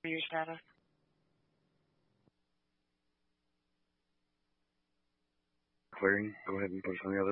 your status. Clearing. Go ahead and push on the other